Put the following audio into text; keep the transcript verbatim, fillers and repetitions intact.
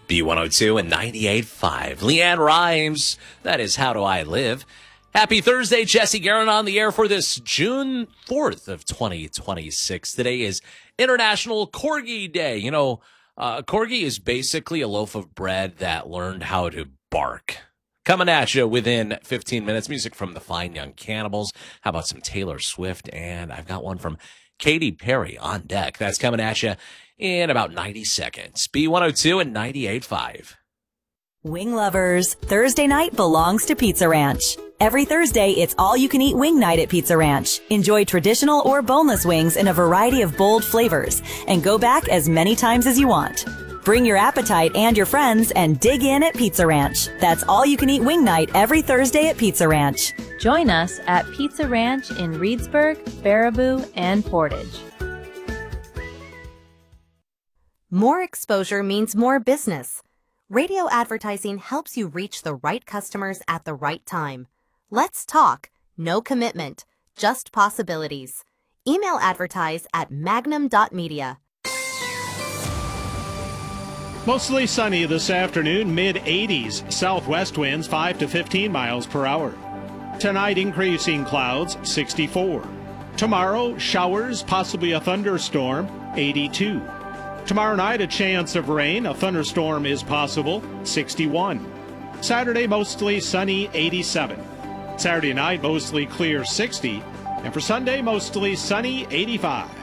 B one oh two and ninety-eight point five. Leanne Rhymes, that is How Do I Live? Happy Thursday, Jesse Guerin on the air for this June fourth of twenty twenty-six. Today is International Corgi Day. You know, uh, Corgi is basically a loaf of bread that learned how to bark. Coming at you within fifteen minutes, music from the Fine Young Cannibals. How about some Taylor Swift? And I've got one from Katy Perry on deck. That's coming at you in about ninety seconds. B one oh two and ninety-eight point five. Wing lovers, Thursday night belongs to Pizza Ranch. Every Thursday, it's all-you-can-eat wing night at Pizza Ranch. Enjoy traditional or boneless wings in a variety of bold flavors, and go back as many times as you want. Bring your appetite and your friends and dig in at Pizza Ranch. That's all-you-can-eat wing night every Thursday at Pizza Ranch. Join us at Pizza Ranch in Reedsburg, Baraboo, and Portage. More exposure means more business. Radio advertising helps you reach the right customers at the right time. Let's talk. No commitment, just possibilities. Email advertise at magnum dot media. Mostly sunny this afternoon, mid eighties. Southwest winds five to fifteen miles per hour. Tonight, increasing clouds, sixty-four. Tomorrow, showers, possibly a thunderstorm, eighty-two. Tomorrow night, a chance of rain. A thunderstorm is possible, sixty-one. Saturday, mostly sunny, eighty-seven. Saturday night, mostly clear, sixty. And for Sunday, mostly sunny, eighty-five.